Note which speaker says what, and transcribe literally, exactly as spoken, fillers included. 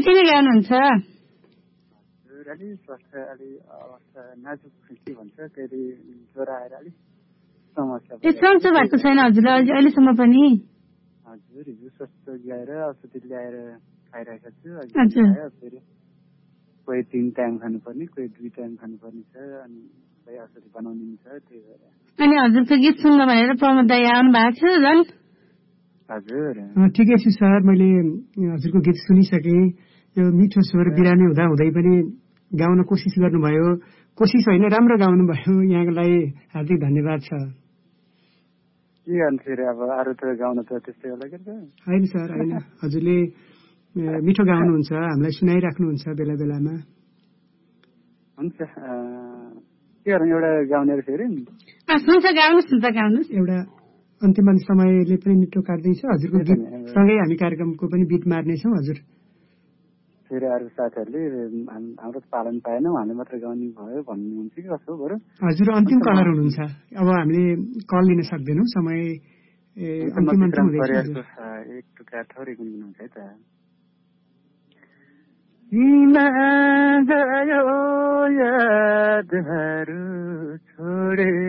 Speaker 1: कति नै गाउनुहुन्छ?
Speaker 2: अलि स्वास्थ्य अलि अवस्था नाजुक के भन्छ कहिले ज्वरो आएर अलिक समस्या
Speaker 1: ए सन्चो भएको छैन हजुरलाई अहिलेसम्म पनि?
Speaker 2: हजुर हिजो स्वास्थ्य ल्याएर औषधि ल्याएर खाइरहेको छु। फेरि कोही तिन टाइम खानुपर्ने कोही दुई टाइम खानुपर्ने छ अनि कोही औषधि बनाउने छ त्यही भएर।
Speaker 1: अनि हजुरको गीत सुन्न भनेर प्रमोद दाइ आउनु भएको छ झन्?
Speaker 2: हजुर
Speaker 3: ठिकै छु सर, मैले हजुरको गीत सुनिसकेँ। यो मिठो स्वर बिरामी हुँदा हुँदै पनि गाउन कोसिस गर्नुभयो, कोसिस होइन राम्रो गाउनुभयो, यहाँको लागि हार्दिक धन्यवाद छ।
Speaker 2: के गर्नु फेरि अब अरू त गाउन त त्यस्तै होला के?
Speaker 3: होइन सर होइन, हजुरले मिठो गाउनुहुन्छ, हामीलाई सुनाइराख्नुहुन्छ बेला बेलामा।
Speaker 2: हुन्छ के गर्नु एउटा गाउने फेरि?
Speaker 1: हुन्छ गाउनुहोस् न त गाउनुहोस्।
Speaker 3: एउटा अन्तिम समयले पनि मिठो काट्दैछ, हजुरको गीत सँगै हामी कार्यक्रमको पनि बिट मार्नेछौँ। हजुर
Speaker 2: फेरि अरू साथीहरूले हाम्रो पालन पाएन उहाँले मात्र गाउने भयो भन्नुहुन्छ कि कसो बरु?
Speaker 3: हजुर अन्तिम कलर हुनुहुन्छ, अब हामीले कल लिन सक्दैनौँ, समय अन्तिम अन्तिम हुँदैछ।
Speaker 2: एक टुक्रा थोरै गुनगुनाउँछ है त। गयो यादहरू छोडे